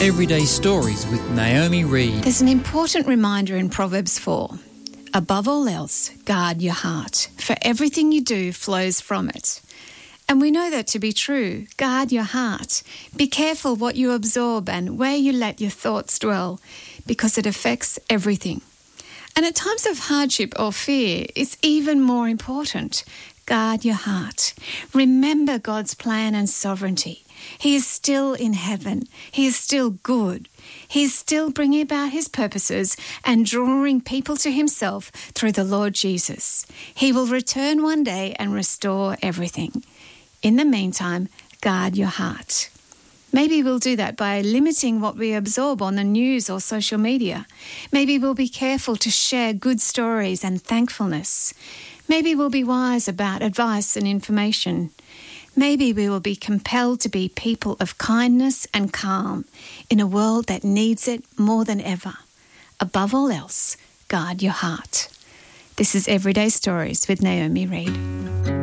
Everyday Stories with Naomi Reed. There's an important reminder in Proverbs 4. Above all else, guard your heart, for everything you do flows from it. And we know that to be true. Guard your heart. Be careful what you absorb and where you let your thoughts dwell, because it affects everything. And at times of hardship or fear, it's even more important. Guard your heart. Remember God's plan and sovereignty. He is still in heaven. He is still good. He is still bringing about his purposes and drawing people to himself through the Lord Jesus. He will return one day and restore everything. In the meantime, guard your heart. Maybe we'll do that by limiting what we absorb on the news or social media. Maybe we'll be careful to share good stories and thankfulness. Maybe we'll be wise about advice and information. Maybe we will be compelled to be people of kindness and calm in a world that needs it more than ever. Above all else, guard your heart. This is Everyday Stories with Naomi Reed.